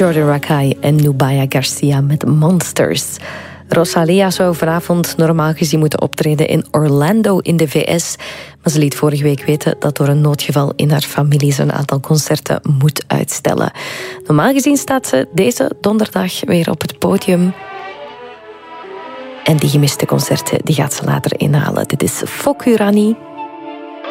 Jordan Rakei en Nubia Garcia met Monsters. Rosalia zou vanavond normaal gezien moeten optreden in Orlando in de VS. Maar ze liet vorige week weten dat door een noodgeval in haar familie ze een aantal concerten moet uitstellen. Normaal gezien staat ze deze donderdag weer op het podium. En die gemiste concerten die gaat ze later inhalen. Dit is Fokurani.